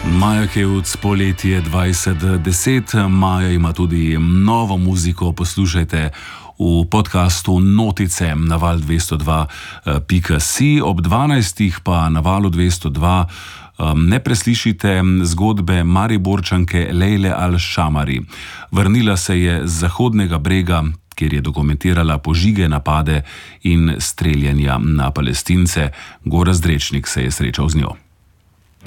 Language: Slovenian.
Maja Kevc, poletje 2010. Maja ima tudi novo muziko, poslušajte v podcastu Notice na val 202.si, ob 12. pa na valu 202 ne preslišite zgodbe Mariborčanke Lejle Al-Šamari. Vrnila se je z Zahodnega brega, kjer je dokumentirala požige, napade in streljanja na Palestince. Gorazd Drečnik se je srečal z njo.